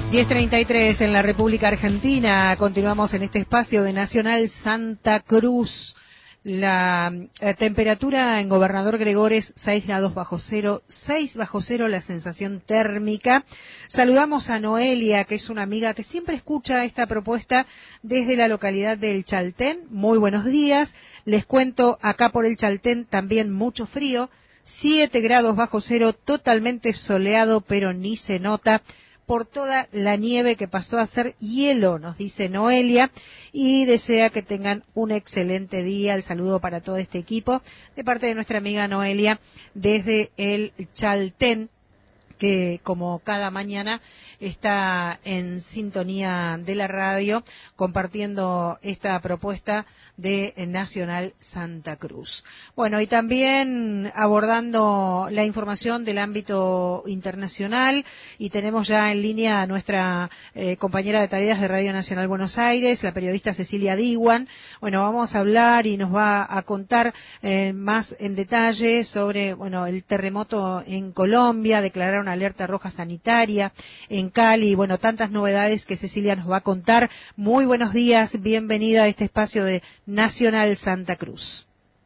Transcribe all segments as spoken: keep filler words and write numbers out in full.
diez treinta y tres en la República Argentina. Continuamos en este espacio de Nacional Santa Cruz. La eh, temperatura en Gobernador Gregores, seis grados bajo cero, seis bajo cero la sensación térmica. Saludamos a Noelia, que es una amiga que siempre escucha esta propuesta desde la localidad del Chaltén. Muy buenos días. Les cuento, acá por el Chaltén también mucho frío, siete grados bajo cero, totalmente soleado, pero ni se nota por toda la nieve que pasó a ser hielo, nos dice Noelia, y desea que tengan un excelente día. El saludo para todo este equipo, de parte de nuestra amiga Noelia, desde el Chaltén, que como cada mañana está en sintonía de la radio, compartiendo esta propuesta de Nacional Santa Cruz. Bueno, y también abordando la información del ámbito internacional, y tenemos ya en línea a nuestra eh, compañera de tareas de Radio Nacional Buenos Aires, la periodista Cecilia Diwan. Bueno, vamos a hablar y nos va a contar eh, más en detalle sobre, bueno, el terremoto en Colombia. Declararon alerta roja sanitaria en Cali, bueno, tantas novedades que Cecilia nos va a contar. Muy buenos días, bienvenida a este espacio de Nacional Santa Cruz.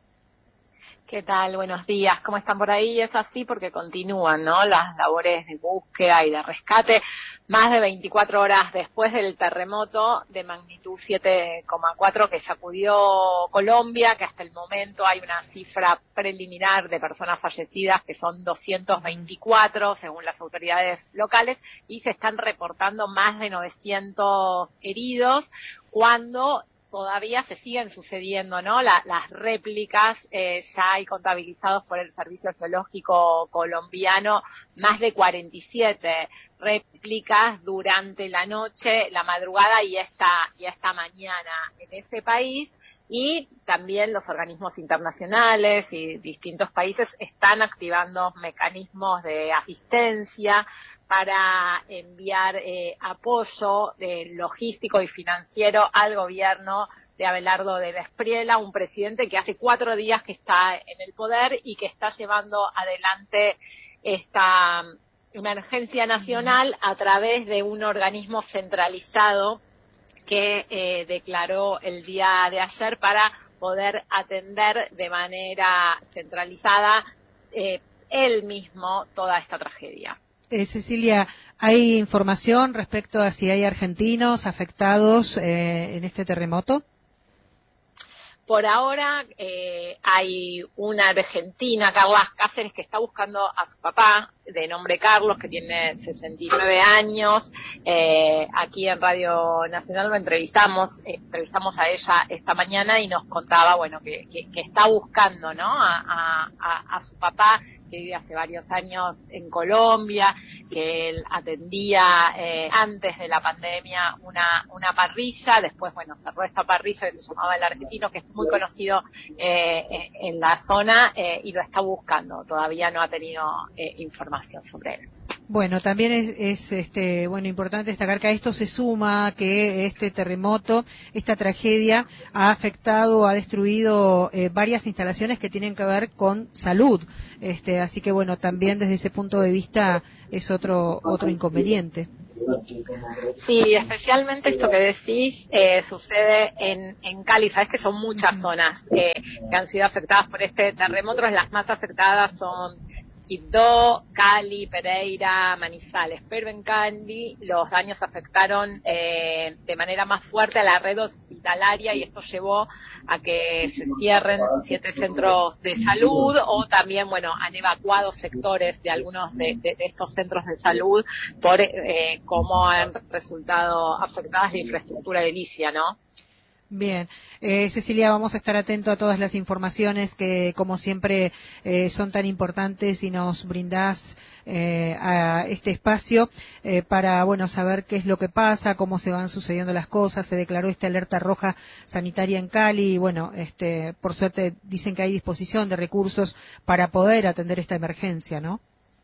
¿Qué tal? Buenos días. ¿Cómo están por ahí? Es así porque continúan, ¿no?, las labores de búsqueda y de rescate. Más de veinticuatro horas después del terremoto de magnitud siete coma cuatro que sacudió Colombia, que hasta el momento hay una cifra preliminar de personas fallecidas que son doscientos veinticuatro según las autoridades locales, y se están reportando más de novecientos heridos, cuando todavía se siguen sucediendo, ¿no?, La, las réplicas. Eh, ya hay contabilizados por el Servicio Geológico colombiano más de cuarenta y siete réplicas durante la noche, la madrugada y esta, y esta mañana en ese país. Y también los organismos internacionales y distintos países están activando mecanismos de asistencia para enviar eh, apoyo eh, logístico y financiero al gobierno de Abelardo de la Espriella, un presidente que hace cuatro días que está en el poder y que está llevando adelante esta emergencia nacional a través de un organismo centralizado que eh, declaró el día de ayer para poder atender de manera centralizada eh, él mismo toda esta tragedia. Eh, Cecilia, ¿hay información respecto a si hay argentinos afectados eh, en este terremoto? Por ahora eh, hay una argentina, Carla Cáceres, que está buscando a su papá, de nombre Carlos, que tiene sesenta y nueve años. Eh, aquí en Radio Nacional lo entrevistamos, eh, entrevistamos a ella esta mañana y nos contaba, bueno, que, que, que está buscando, ¿no?, a, a, a su papá, que vive hace varios años en Colombia, que él atendía eh, antes de la pandemia una, una parrilla. Después, bueno, cerró esta parrilla que se llamaba El Argentino, que es muy conocido eh, en la zona, eh, y lo está buscando. Todavía no ha tenido eh, información sobre él. Bueno, también es, es este, bueno, importante destacar que a esto se suma que este terremoto, esta tragedia, ha afectado, ha destruido eh, varias instalaciones que tienen que ver con salud. Este, así que bueno, también desde ese punto de vista es otro otro inconveniente. Sí, especialmente esto que decís eh, sucede en, en Cali. Sabes que son muchas zonas eh, que han sido afectadas por este terremoto. Las más afectadas son Quibdó, Cali, Pereira, Manizales, pero en Cali los daños afectaron eh, de manera más fuerte a la red hospitalaria, y esto llevó a que se cierren siete centros de salud, o también, bueno, han evacuado sectores de algunos de, de, de estos centros de salud por eh, cómo han resultado afectadas la infraestructura edilicia, ¿no? Bien, eh, Cecilia, vamos a estar atentos a todas las informaciones que, como siempre, eh, son tan importantes, y nos brindás eh, a este espacio eh, para, bueno, saber qué es lo que pasa, cómo se van sucediendo las cosas. Se declaró esta alerta roja sanitaria en Cali y, bueno, este, por suerte dicen que hay disposición de recursos para poder atender esta emergencia, ¿no?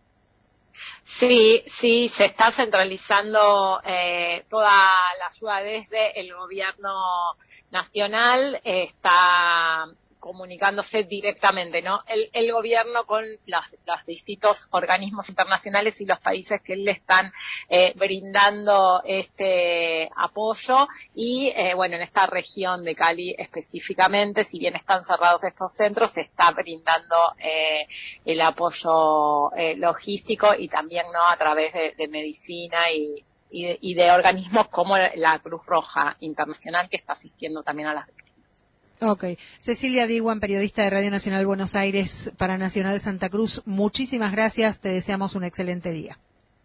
Sí, sí, se está centralizando eh, toda la ayuda desde el gobierno nacional. Eh, está comunicándose directamente, ¿no? El, el gobierno con los, los distintos organismos internacionales y los países que le están eh, brindando este apoyo y, eh, bueno, en esta región de Cali específicamente, si bien están cerrados estos centros, se está brindando eh, el apoyo eh, logístico y también, ¿no?, a través de, de medicina y Y de, y de organismos como la Cruz Roja Internacional, que está asistiendo también a las víctimas. Ok. Cecilia Diwan, periodista de Radio Nacional Buenos Aires para Nacional Santa Cruz, muchísimas gracias, te deseamos un excelente día.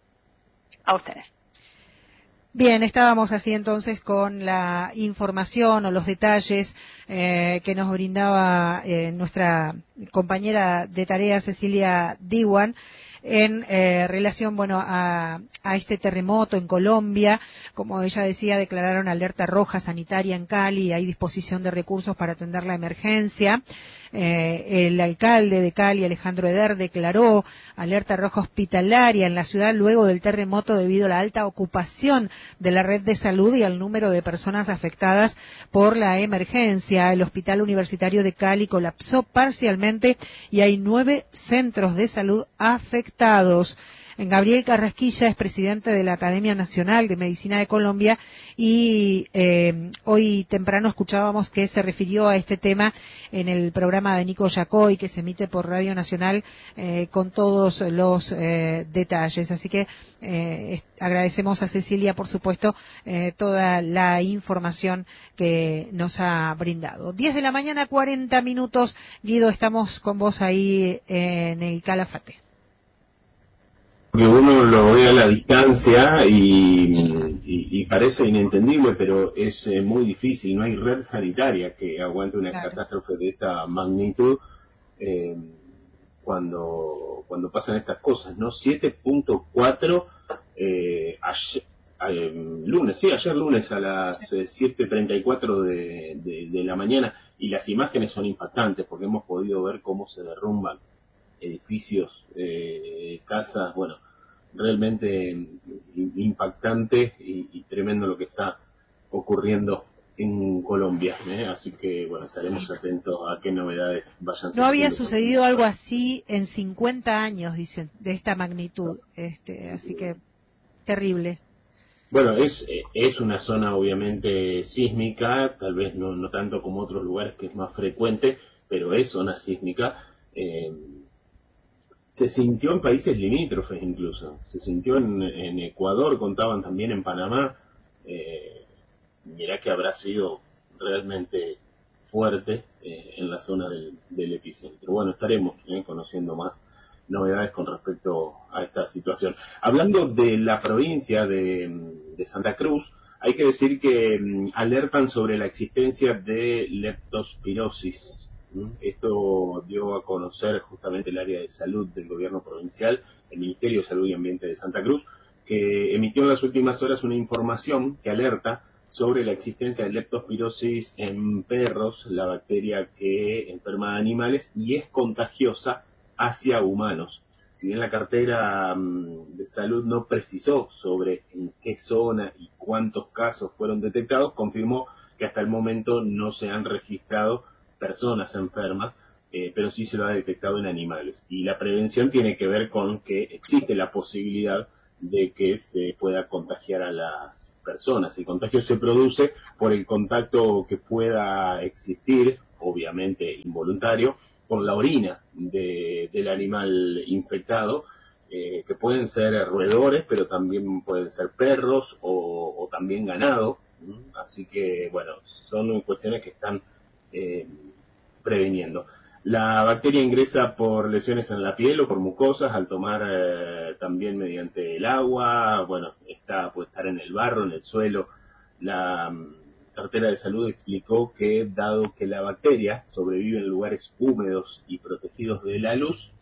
A ustedes. Bien, estábamos así entonces con la información o los detalles eh, que nos brindaba eh, nuestra compañera de tarea Cecilia Diwan en eh, relación, bueno, a, a este terremoto en Colombia. Como ella decía, declararon alerta roja sanitaria en Cali, hay disposición de recursos para atender la emergencia. Eh, el alcalde de Cali, Alejandro Eder, declaró alerta roja hospitalaria en la ciudad luego del terremoto debido a la alta ocupación de la red de salud y al número de personas afectadas por la emergencia. El Hospital Universitario de Cali colapsó parcialmente y hay nueve centros de salud afectados. Gabriel Carrasquilla es presidente de la Academia Nacional de Medicina de Colombia y eh, hoy temprano escuchábamos que se refirió a este tema en el programa de Nico Yacoy, que se emite por Radio Nacional eh, con todos los eh, detalles. Así que eh, agradecemos a Cecilia, por supuesto, eh, toda la información que nos ha brindado. diez de la mañana, cuarenta minutos. Guido, estamos con vos ahí en el Calafate. Que uno lo ve a la distancia y, y, y parece inentendible, pero es eh, muy difícil. No hay red sanitaria que aguante una claro. catástrofe de esta magnitud eh, cuando cuando pasan estas cosas, ¿no? siete punto cuatro eh, ayer, eh, lunes, sí, ayer lunes a las eh, siete treinta y cuatro de, de, de la mañana, y las imágenes son impactantes porque hemos podido ver cómo se derrumban edificios, eh, casas, bueno, realmente impactante y, y tremendo lo que está ocurriendo en Colombia, ¿eh? Así que, bueno, estaremos sí. atentos a qué novedades vayan. No había sucedido algo así en cincuenta años, dicen, de esta magnitud, este, así que terrible. Bueno, es es una zona obviamente sísmica, tal vez no, no tanto como otros lugares que es más frecuente, pero es zona sísmica. Eh, Se sintió en países limítrofes incluso, se sintió en, en Ecuador, contaban también en Panamá. Eh, mirá que habrá sido realmente fuerte eh, en la zona del, del epicentro. Bueno, estaremos eh, conociendo más novedades con respecto a esta situación. Hablando de la provincia de, de Santa Cruz, hay que decir que um, alertan sobre la existencia de leptospirosis. Esto dio a conocer justamente el área de salud del gobierno provincial, el Ministerio de Salud y Ambiente de Santa Cruz, que emitió en las últimas horas una información que alerta sobre la existencia de leptospirosis en perros, la bacteria que enferma a animales y es contagiosa hacia humanos. Si bien la cartera um, de salud no precisó sobre en qué zona y cuántos casos fueron detectados, confirmó que hasta el momento no se han registrado personas enfermas, eh, pero sí se lo ha detectado en animales. Y la prevención tiene que ver con que existe la posibilidad de que se pueda contagiar a las personas. El contagio se produce por el contacto que pueda existir, obviamente involuntario, con la orina de, del animal infectado, eh, que pueden ser roedores, pero también pueden ser perros o, o también ganado. Así que, bueno, son cuestiones que están eh, preveniendo. La bacteria ingresa por lesiones en la piel o por mucosas, al tomar eh, también mediante el agua, bueno, está, puede estar en el barro, en el suelo. La um, cartera de salud explicó que, dado que la bacteria sobrevive en lugares húmedos y protegidos de la luz,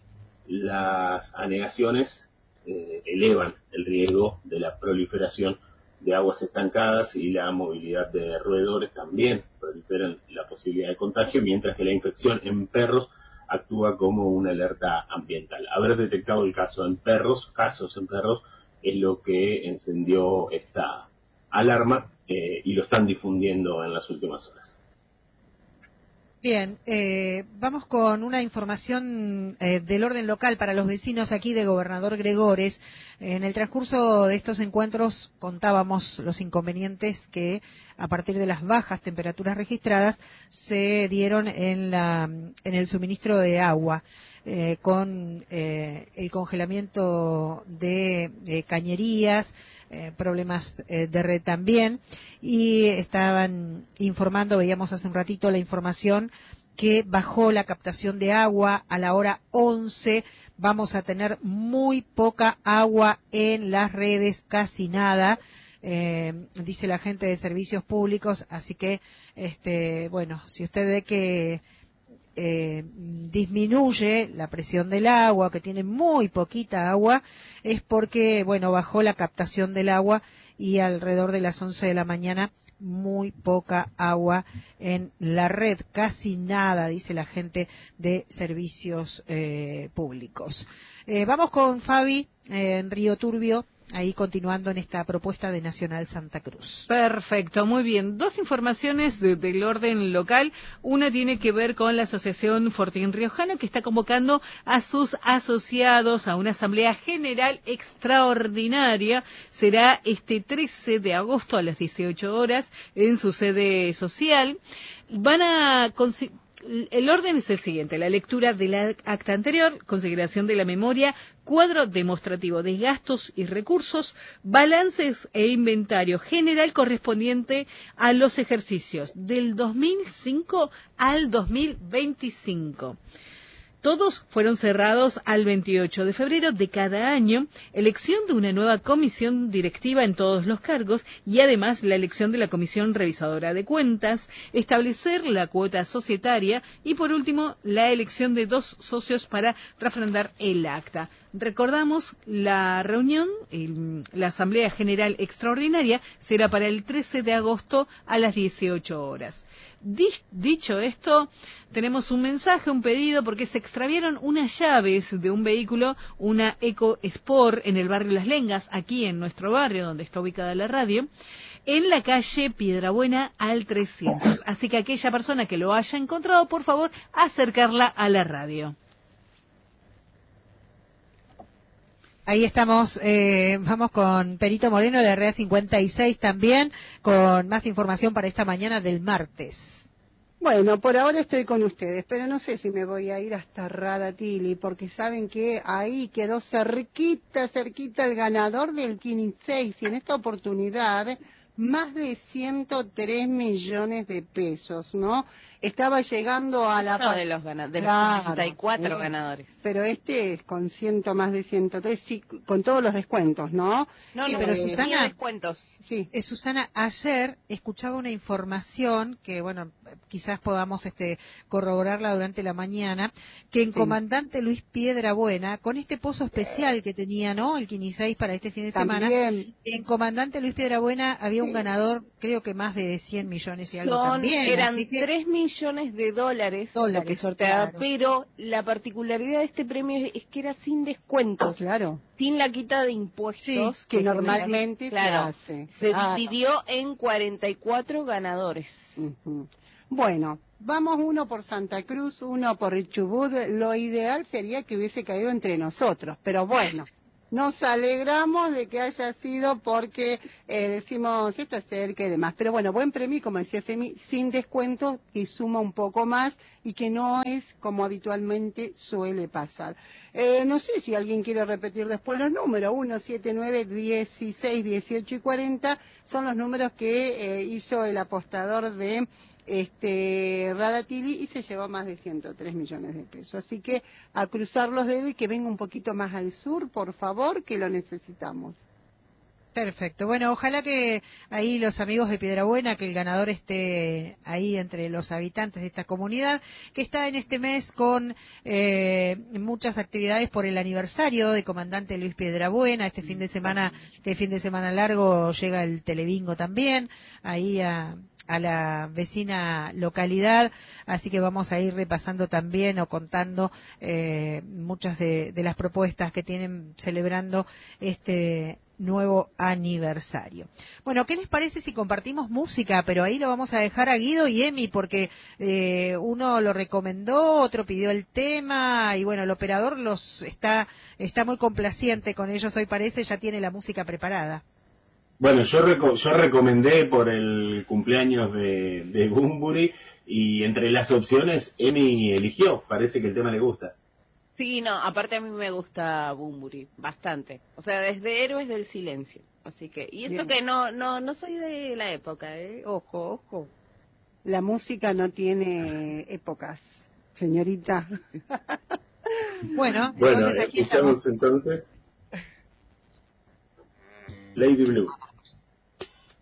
las anegaciones eh, elevan el riesgo de la proliferación de aguas estancadas y la movilidad de roedores también proliferan la posibilidad de contagio, mientras que la infección en perros actúa como una alerta ambiental. Haber detectado el caso en perros, casos en perros, es lo que encendió esta alarma eh, y lo están difundiendo en las últimas horas. Bien, eh, vamos con una información eh, del orden local para los vecinos aquí de Gobernador Gregores. En el transcurso de estos encuentros contábamos los inconvenientes que a partir de las bajas temperaturas registradas se dieron en, la, en el suministro de agua. Eh, con eh, el congelamiento de eh, cañerías, eh, problemas eh, de red también, y estaban informando, veíamos hace un ratito la información, que bajó la captación de agua a la hora once, vamos a tener muy poca agua en las redes, casi nada. Eh, dice la gente de servicios públicos, así que, este, bueno, si usted ve que Eh, disminuye la presión del agua, que tiene muy poquita agua, es porque, bueno, bajó la captación del agua y alrededor de las once de la mañana muy poca agua en la red, casi nada, dice la gente de servicios eh, públicos. Eh, vamos con Fabi eh, en Río Turbio, ahí continuando en esta propuesta de Nacional Santa Cruz. Perfecto, muy bien. Dos informaciones de, del orden local. Una tiene que ver con la Asociación Fortín Riojano, que está convocando a sus asociados a una asamblea general extraordinaria. Será este trece de agosto a las dieciocho horas en su sede social. Van a... El orden es el siguiente: la lectura del acta anterior, consideración de la memoria, cuadro demostrativo de gastos y recursos, balances e inventario general correspondiente a los ejercicios del dos mil cinco al dos mil veinticinco. Todos fueron cerrados al veintiocho de febrero de cada año, elección de una nueva comisión directiva en todos los cargos y además la elección de la comisión revisadora de cuentas, establecer la cuota societaria y por último la elección de dos socios para refrendar el acta. Recordamos, la reunión, el, la Asamblea General Extraordinaria será para el trece de agosto a las dieciocho horas. Dicho esto, tenemos un mensaje, un pedido, porque se extraviaron unas llaves de un vehículo, una Eco Sport, en el barrio Las Lengas, aquí en nuestro barrio, donde está ubicada la radio, en la calle Piedrabuena al trescientos. Así que aquella persona que lo haya encontrado, por favor, acercarla a la radio. Ahí estamos, eh, vamos con Perito Moreno de la R E A cincuenta y seis también, con más información para esta mañana del martes. Bueno, por ahora estoy con ustedes, pero no sé si me voy a ir hasta Radatili, porque saben que ahí quedó cerquita, cerquita el ganador del quince y en esta oportunidad más de ciento tres millones de pesos, ¿no? Estaba llegando a la... Uno de los, gana... de los claro, cuarenta y cuatro sí, ganadores. Pero este es con ciento más de ciento tres, sí, con todos los descuentos, ¿no? No, sí, no, pero eh, Susana, descuentos. Sí. Eh, Susana, ayer escuchaba una información que, bueno, quizás podamos este corroborarla durante la mañana, que en sí. Comandante Luis Piedrabuena, con este pozo especial que tenía, ¿no?, el quince y seis para este fin de semana, también. En Comandante Luis Piedrabuena había un ganador, creo que más de cien millones y algo Son, también. Eran así que... tres millones de dólares, dólares lo que sorteaba, claro. Pero la particularidad de este premio es que era sin descuentos, claro, sin la quita de impuestos, sí, que, que normalmente claro, se hace. Se claro. dividió en cuarenta y cuatro ganadores. Uh-huh. Bueno, vamos uno por Santa Cruz, uno por el Chubut. Lo ideal sería que hubiese caído entre nosotros, pero bueno. Nos alegramos de que haya sido porque eh, decimos, está cerca y demás. Pero bueno, buen premio, como decía Semi, sin descuento, que suma un poco más y que no es como habitualmente suele pasar. Eh, no sé si alguien quiere repetir después los números. uno, siete, nueve, dieciséis, dieciocho y cuarenta son los números que eh, hizo el apostador de... este Radatili y se llevó más de ciento tres millones de pesos. Así que a cruzar los dedos y que venga un poquito más al sur, por favor, que lo necesitamos. Perfecto. Bueno, ojalá que ahí los amigos de Piedrabuena, que el ganador esté ahí entre los habitantes de esta comunidad, que está en este mes con eh, muchas actividades por el aniversario de Comandante Luis Piedrabuena. Este fin de semana, este fin de semana largo, llega el Telebingo también, ahí a... a la vecina localidad, así que vamos a ir repasando también o contando eh, muchas de, de las propuestas que tienen celebrando este nuevo aniversario. Bueno, ¿qué les parece si compartimos música? Pero ahí lo vamos a dejar a Guido y Emi, porque eh, uno lo recomendó, otro pidió el tema, y bueno, el operador los está, está muy complaciente con ellos, hoy parece, ya tiene la música preparada. Bueno, yo reco yo recomendé por el cumpleaños de, de Bunbury, y entre las opciones Emi eligió, parece que el tema le gusta. Sí, no, aparte a mí me gusta Bunbury, bastante. O sea, desde Héroes del Silencio. Así que, y esto Bien. que no, no, no soy de la época, eh. Ojo, ojo. La música no tiene épocas, señorita. Bueno, Bueno, entonces aquí estamos. escuchamos entonces Lady Blue.